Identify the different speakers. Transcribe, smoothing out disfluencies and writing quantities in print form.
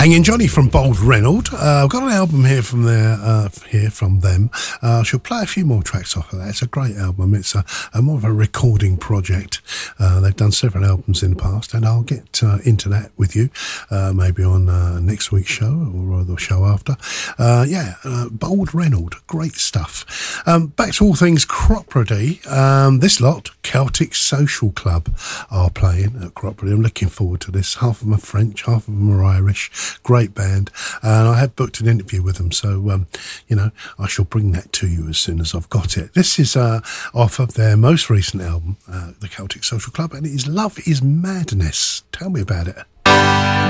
Speaker 1: Hanging Johnny from Bold Reynolds. I've got an album here from them. I shall play a few more tracks off of that. It's a great album. It's a more of a recording project. They've done several albums in the past, and I'll get into that with you maybe on next week's show or the show after. Bold Reynolds, great stuff. Back to all things Cropredy. This lot, Celtic Social Club, are playing at Cropredy. I'm looking forward to this. Half of them are French, half of them are Irish. Great band, and I have booked an interview with them, so I shall bring that to you as soon as I've got it. This is off of their most recent album, the Celtic Social Club, and it is Love Is Madness. Tell me about it.